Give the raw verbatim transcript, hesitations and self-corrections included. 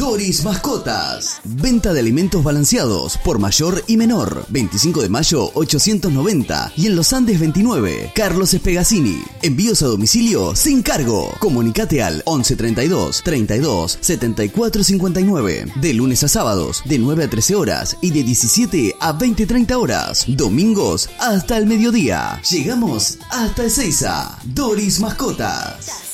Doris Mascotas. Venta de alimentos balanceados por mayor y menor. veinticinco de mayo ochocientos noventa y en Los Andes veintinueve. Carlos Espegacini. Envíos a domicilio sin cargo. Comunicate al once treinta y dos treinta y dos setenta y cuatro cincuenta y nueve. De lunes a sábados de nueve a trece horas y de diecisiete a veinte treinta horas. Domingos hasta el mediodía. Llegamos hasta Ezeiza. Doris Mascotas.